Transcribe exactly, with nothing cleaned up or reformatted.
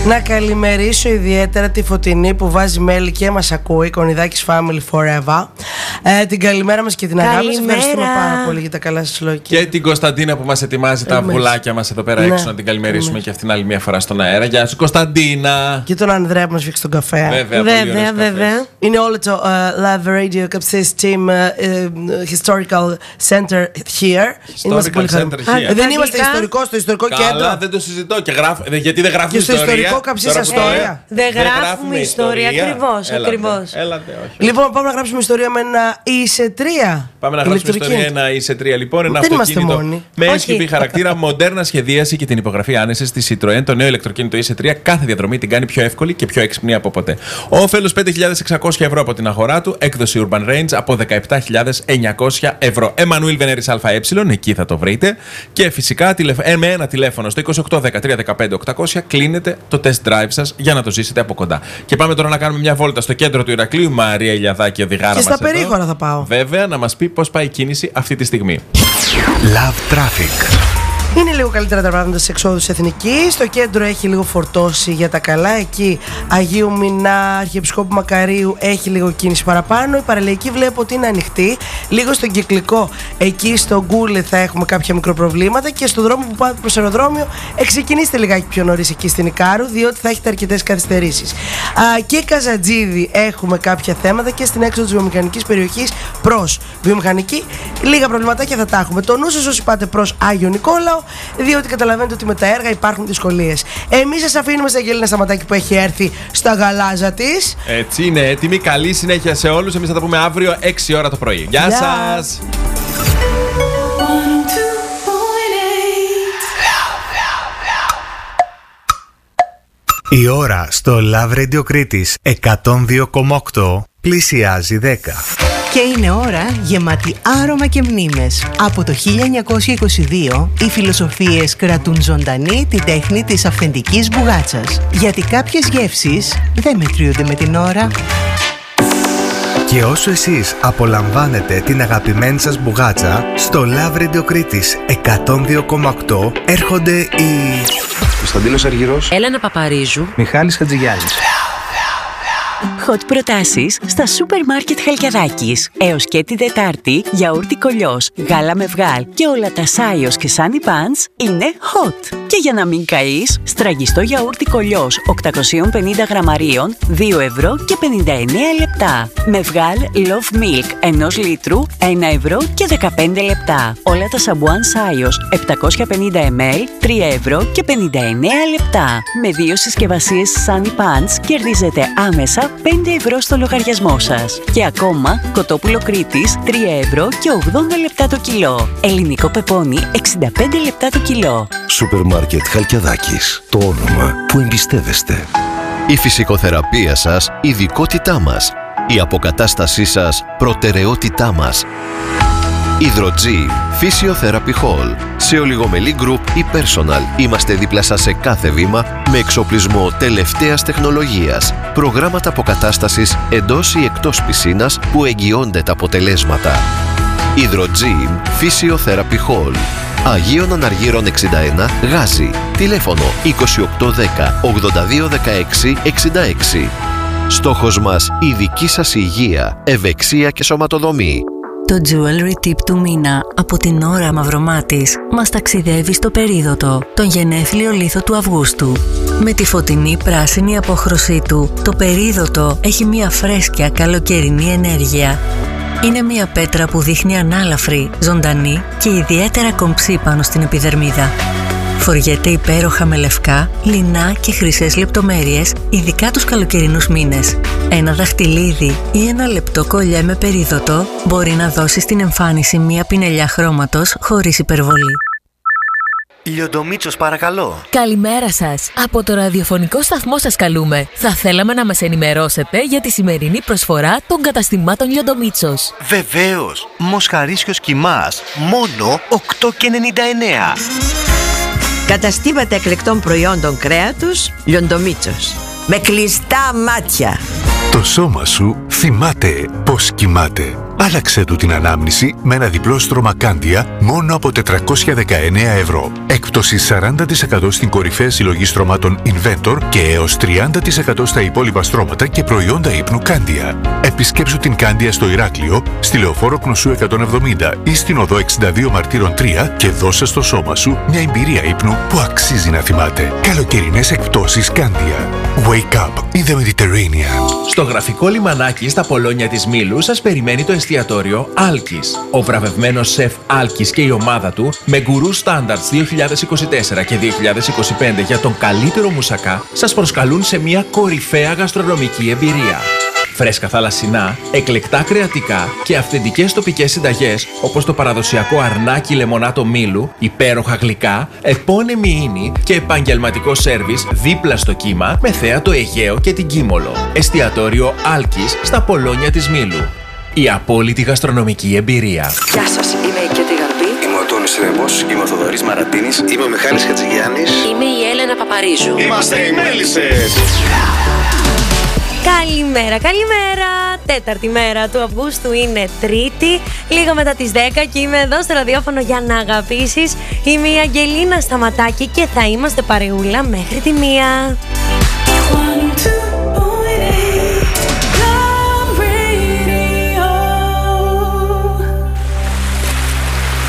Να καλημερίσω ιδιαίτερα τη Φωτεινή που βάζει μέλη και μας ακούει, Κονιδάκης Family Forever. Ε, την καλημέρα μας και την αγάπη μας. Ευχαριστούμε πάρα πολύ για τα καλά σας λόγια. Και την Κωνσταντίνα που μας ετοιμάζει τα αυγουλάκια μας εδώ πέρα, ναι, έξω, να την καλημερίσουμε και αυτήν άλλη μια φορά στον αέρα. Γεια σου Κωνσταντίνα. Και τον Ανδρέα που μας φύγει στον καφέ. Βέβαια, βέβαια, βέβαια. Είναι όλο το uh, Love Radio Capsis Team uh, uh, Historical Center here. Historical Center here. Ε, δεν είμαστε ιστορικό στο ιστορικό Καλά, κέντρο. Καλά, δεν το συζητώ. Και γράφ... Γιατί δεν γράφουμε και στο ιστορία. Ιστορικό Καψής Αστόρια. Δεν γράφουμε ιστορία, ακριβώς. ακριβώς. Έλατε, όχι. Λοιπόν, πάμε να γράψουμε ιστορία με ένα ι σε τρία. Πάμε να γράψουμε ιστορία ένα ι σε τρία. Λοιπόν, ένα δεν αυτοκίνητο με έσχυπη χαρακτήρα, μοντέρνα σχεδίαση και την υπογραφή άνεσης της Citroën. Το νέο ηλεκτροκίνητο ι σε τρία κάθε διαδρομή την κάνει πιο εύκολη και πιο έξυπνη από ποτέ. Όφελος πέντε χιλιάδες εξακόσια ευρώ από την αγορά του. Έκδοση Urban Range από δεκαεπτά χιλιάδες εννιακόσια ευρώ. Εμμανουήλ Βενέρης ΑΕ, εκεί θα το βρείτε. Και φυσικά με ένα τηλέφωνο στο είκοσι οκτώ δεκατρία δεκαπέντε οκτακόσια κλείνετε το test drive σας για να το ζήσετε από κοντά. Και πάμε τώρα να κάνουμε μια βόλτα στο κέντρο του Ηρακλείου. Μαρία Ηλιαδάκη, οδηγάρα μας. Και στα περίχωρα θα πάω. Βέβαια, να μας πει πώς πάει η κίνηση αυτή τη στιγμή. Love Traffic. Είναι λίγο καλύτερα τα πράγματα στις εξόδους Εθνικής. Στο κέντρο έχει λίγο φορτώσει για τα καλά. Εκεί Αγίου Μινά, Αρχιεπισκόπου Μακαρίου έχει λίγο κίνηση παραπάνω. Η παραλιακή βλέπω ότι είναι ανοιχτή. Λίγο στον Κυκλικό, εκεί στο Γκούλε θα έχουμε κάποια μικροπροβλήματα. Και στο δρόμο που πάτε προς αεροδρόμιο, εξεκινήστε λιγάκι πιο νωρίς εκεί στην Ικάρου, διότι θα έχετε αρκετές καθυστερήσεις. Α, και Καζατζίδη έχουμε κάποια θέματα και στην έξοδο της βιομηχανικής περιοχής προς βιομηχανική. Λίγα προβληματάκια θα τα έχουμε. Το νου σας όσοι πάτε προς Άγιο Νικόλαο, διότι καταλαβαίνετε ότι με τα έργα υπάρχουν δυσκολίες. Εμείς σας αφήνουμε στα Αγγελίνα Σταματάκη που έχει έρθει στα γαλάζα της. Έτσι είναι έτοιμη. Καλή συνέχεια σε όλους. Εμείς θα τα πούμε αύριο έξι ώρα το πρωί. Γεια Γεια. σας. Η ώρα στο Love Radio Κρήτης εκατόν δύο κόμμα οκτώ πλησιάζει δέκα. Και είναι ώρα γεμάτη άρωμα και μνήμες. Από το χίλια εννιακόσια είκοσι δύο οι φιλοσοφίες κρατούν ζωντανή την τέχνη της αυθεντικής μπουγάτσας. Γιατί κάποιες γεύσεις δεν μετριούνται με την ώρα. Και όσο εσείς απολαμβάνετε την αγαπημένη σας μπουγάτσα, στο Love Radio Κρήτης εκατόν δύο κόμμα οκτώ έρχονται οι... Κωνσταντίνος Αργυρός, Έλενα Παπαρίζου, Μιχάλης Χατζηγιάννης. Hot προτάσεις στα σούπερ μάρκετ Χαλκιαδάκης. Έως και την Τετάρτη, γιαούρτι κολλιός, γάλα με βγάλ και όλα τα Σάιος και Sunny Buns είναι hot. Και για να μην καείς, στραγγιστό γιαούρτι κολλιός οκτακόσια πενήντα γραμμαρίων, δύο ευρώ και πενήντα εννέα λεπτά. Με βγάλ Love Milk ενός λίτρου, ένα ευρώ και δεκαπέντε λεπτά. Όλα τα σαμπουάν Σάιος επτακόσια πενήντα μιλιλίτρα, τρία ευρώ και πενήντα εννέα λεπτά. Με δύο συσκευασίες Sunny Buns κερδίζετε άμεσα πέντε ευρώ στο λογαριασμό σας. Και ακόμα κοτόπουλο Κρήτης τρία ευρώ και ογδόντα λεπτά το κιλό. Ελληνικό πεπόνι εξήντα πέντε λεπτά το κιλό. Σούπερ μάρκετ Χαλκιαδάκης. Το όνομα που εμπιστεύεστε. Η φυσικοθεραπεία σας ειδικότητά μας. Η αποκατάστασή σας προτεραιότητά μας. Hydrogym Physiotherapy Hall. Σε ολιγομελή group ή personal είμαστε δίπλα σας σε κάθε βήμα με εξοπλισμό τελευταίας τεχνολογίας. Προγράμματα αποκατάστασης εντός ή εκτός πισίνας που εγγυώνται τα αποτελέσματα. Hydrogym Physiotherapy Hall. Αγίων Αναργύρων εξήντα ένα, Γάζι. Τηλέφωνο είκοσι οκτώ δέκα ογδόντα δύο δεκαέξι εξήντα έξι. Στόχος μας η δική σας υγεία, ευεξία και σωματοδομή. Το jewelry tip του μήνα από την Ώρα Μαυρομάτης μας ταξιδεύει στο περίδωτο, τον γενέθλιο λίθο του Αυγούστου. Με τη φωτεινή πράσινη απόχρωσή του, το περίδωτο έχει μια φρέσκια καλοκαιρινή ενέργεια. Είναι μια πέτρα που δείχνει ανάλαφρη, ζωντανή και ιδιαίτερα κομψή πάνω στην επιδερμίδα. Φοριέται υπέροχα με λευκά, λινά και χρυσές λεπτομέρειες, ειδικά τους καλοκαιρινούς μήνες. Ένα δαχτυλίδι ή ένα λεπτό κολλιέ με περίδωτο μπορεί να δώσει στην εμφάνιση μια πινελιά χρώματος χωρίς υπερβολή. Λιοντομίτσος, παρακαλώ. Καλημέρα σας. Από το ραδιοφωνικό σταθμό σας καλούμε. Θα θέλαμε να μας ενημερώσετε για τη σημερινή προσφορά των καταστημάτων Λιοντομίτσος. Βεβαίως. Μοσχαρίσιος Κιμάς. Μόνο οκτώ και ενενήντα εννέα. Καταστήματα εκλεκτών προϊόντων κρέατος Λιοντομίτσος. Με κλειστά μάτια. Το σώμα σου θυμάται πώς κοιμάται. Άλλαξε του την ανάμνηση με ένα διπλό στρώμα Κάνδια μόνο από τετρακόσια δεκαεννέα ευρώ. Έκπτωση σαράντα τοις εκατό στην κορυφαία συλλογή στρωμάτων Inventor και έως τριάντα τοις εκατό στα υπόλοιπα στρώματα και προϊόντα ύπνου Κάνδια. Επισκέψου την Κάνδια στο Ηράκλειο, στη Λεωφόρο Κνωσού εκατόν εβδομήντα ή στην οδό εξήντα δύο Μαρτύρων τρία και δώσε στο σώμα σου μια εμπειρία ύπνου που αξίζει να θυμάται. Καλοκαιρινές εκπτώσεις Κάνδια. Wake up in the Mediterranean. Στο γραφικό λιμανάκι στα Πολόνια της Μήλου σας περιμένει το εστιατόριο Άλκης. Ο βραβευμένος σεφ Άλκης και η ομάδα του με γκουρού Standards δύο χιλιάδες είκοσι τέσσερα και δύο χιλιάδες είκοσι πέντε για τον καλύτερο μουσακά σας προσκαλούν σε μια κορυφαία γαστρονομική εμπειρία. Φρέσκα θαλασσινά, εκλεκτά κρεατικά και αυθεντικές τοπικές συνταγές όπως το παραδοσιακό αρνάκι λεμονάτο Μήλου, υπέροχα γλυκά, επώνυμη ίνη και επαγγελματικό σέρβις δίπλα στο κύμα με θέα το Αιγαίο και την Κίμολο. Εστιατόριο Άλκης στα Πολόνια της Μήλου. Η απόλυτη γαστρονομική εμπειρία. Γεια σας, είμαι η Κέτη Γαρμπή. Είμαι ο Τόνης Ρέμος, είμαι ο Θοδωρής Μαρατίνης. Είμαι ο Μιχάλης Χατζηγιάννης. Είμαι η Έλενα Παπαρίζου. Είμαστε οι Μέλισσες. Καλημέρα, καλημέρα! Τέταρτη μέρα του Αυγούστου είναι Τρίτη, λίγο μετά τις δέκα και είμαι εδώ στο ραδιόφωνο για να αγαπήσεις. Είμαι η Αγγελίνα Σταματάκη και θα είμαστε παρεούλα μέχρι τη μία. One, two.